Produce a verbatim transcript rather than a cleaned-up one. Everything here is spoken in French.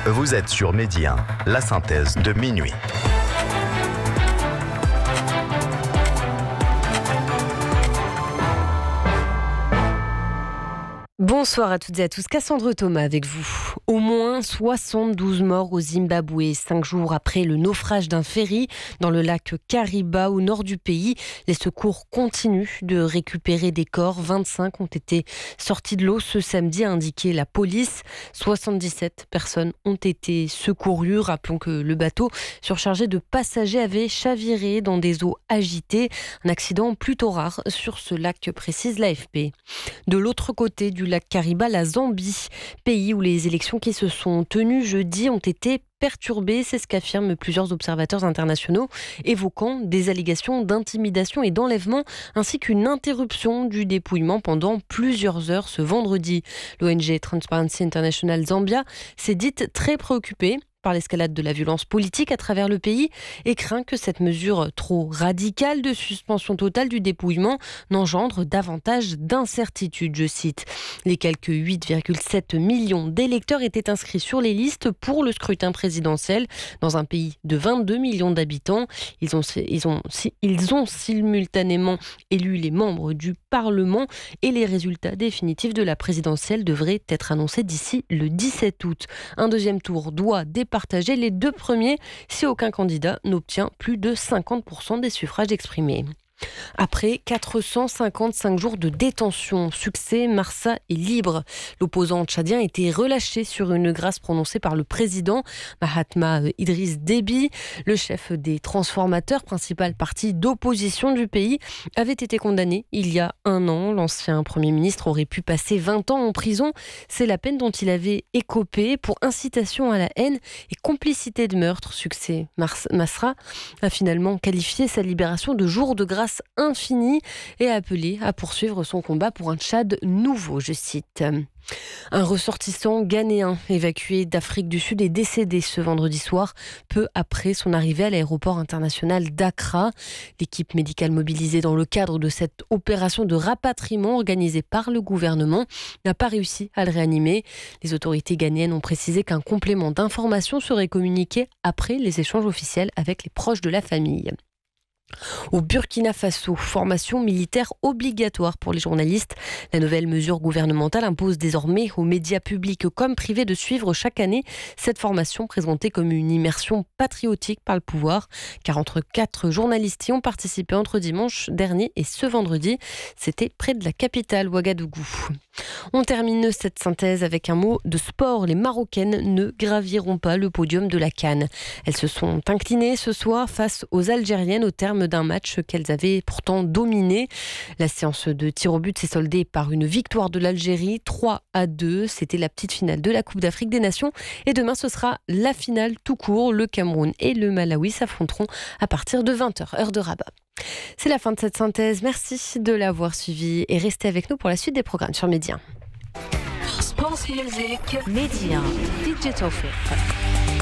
Vous êtes sur Midi un, la synthèse de minuit. Bonsoir à toutes et à tous, Cassandre Thomas avec vous. Au moins soixante-douze morts au Zimbabwe, cinq jours après le naufrage d'un ferry dans le lac Kariba au nord du pays. Les secours continuent de récupérer des corps. vingt-cinq ont été sortis de l'eau ce samedi, a indiqué la police. soixante-dix-sept personnes ont été secourues. Rappelons que le bateau surchargé de passagers avait chaviré dans des eaux agitées. Un accident plutôt rare sur ce lac, précise l'A F P. De l'autre côté du lac Kariba, la Zambie, pays où les élections qui se sont tenues jeudi ont été perturbées, c'est ce qu'affirment plusieurs observateurs internationaux, évoquant des allégations d'intimidation et d'enlèvement, ainsi qu'une interruption du dépouillement pendant plusieurs heures ce vendredi. L'O N G Transparency International Zambia s'est dite très préoccupée par l'escalade de la violence politique à travers le pays et craint que cette mesure trop radicale de suspension totale du dépouillement n'engendre davantage d'incertitudes, je cite. Les quelques huit virgule sept millions d'électeurs étaient inscrits sur les listes pour le scrutin présidentiel dans un pays de vingt-deux millions d'habitants. Ils ont, ils ont, ils ont simultanément élu les membres du Parlement et les résultats définitifs de la présidentielle devraient être annoncés d'ici le dix-sept août. Un deuxième tour doit départager les deux premiers si aucun candidat n'obtient plus de cinquante pour cent des suffrages exprimés. Après quatre cent cinquante-cinq jours de détention, succès, Marsa est libre. L'opposant tchadien a été relâché sur une grâce prononcée par le président Mahatma Idriss Déby. Le chef des transformateurs, principal parti d'opposition du pays, avait été condamné il y a un an. L'ancien Premier ministre aurait pu passer vingt ans en prison. C'est la peine dont il avait écopé pour incitation à la haine et complicité de meurtre. Succès, Masra a finalement qualifié sa libération de jour de grâce infini et a appelé à poursuivre son combat pour un Tchad nouveau, je cite. Un ressortissant ghanéen évacué d'Afrique du Sud est décédé ce vendredi soir, peu après son arrivée à l'aéroport international d'Accra. L'équipe médicale mobilisée dans le cadre de cette opération de rapatriement organisée par le gouvernement n'a pas réussi à le réanimer. Les autorités ghanéennes ont précisé qu'un complément d'information serait communiqué après les échanges officiels avec les proches de la famille. Au Burkina Faso, formation militaire obligatoire pour les journalistes. La nouvelle mesure gouvernementale impose désormais aux médias publics comme privés de suivre chaque année cette formation présentée comme une immersion patriotique par le pouvoir. quarante-quatre journalistes y ont participé entre dimanche dernier et ce vendredi. C'était près de la capitale, Ouagadougou. On termine cette synthèse avec un mot de sport. Les Marocaines ne graviront pas le podium de la CAN. Elles se sont inclinées ce soir face aux Algériennes au terme d'un match qu'elles avaient pourtant dominé. La séance de tir au but s'est soldée par une victoire de l'Algérie, trois à deux. C'était la petite finale de la Coupe d'Afrique des Nations. Et demain, ce sera la finale tout court. Le Cameroun et le Malawi s'affronteront à partir de vingt heures, heure de Rabat. C'est la fin de cette synthèse. Merci de l'avoir suivi et restez avec nous pour la suite des programmes sur Midi un. Sports Music, Midi un, Digital Fit.